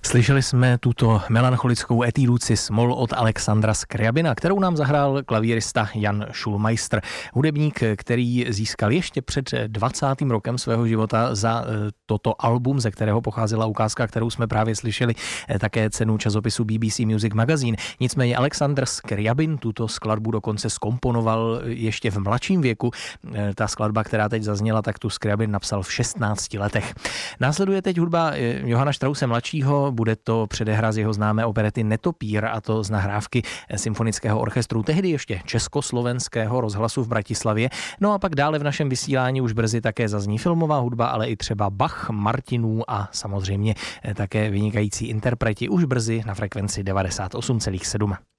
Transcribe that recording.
Slyšeli jsme tuto melancholickou etudu Cis-moll od Alexandra Scriabina, kterou nám zahrál klavírista Jan Schulmeister, hudebník, který získal ještě před 20. rokem svého života za toto album, ze kterého pocházela ukázka, kterou jsme právě slyšeli, také cenu časopisu BBC Music Magazine. Nicméně Alexandr Scriabin tuto skladbu dokonce zkomponoval ještě v mladším věku. Ta skladba, která teď zazněla, tak tu Scriabin napsal v 16 letech. Následuje teď hudba Johana Strause mladšího, bude to předehra z jeho známé operety Netopír, a to z nahrávky symfonického orchestru, tehdy ještě Československého rozhlasu v Bratislavě. No a pak dále v našem vysílání už brzy také zazní filmová hudba, ale i třeba Bach, Martinů a samozřejmě také vynikající interpreti už brzy na frekvenci 98,7.